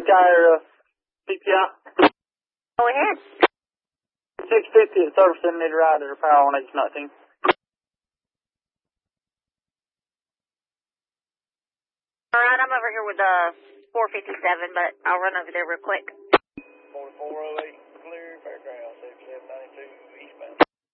Sky CPI. Go ahead. 650 at service and need a ride at a power on H19. Alright, I'm over here with 457, but I'll run over there real quick. 4408.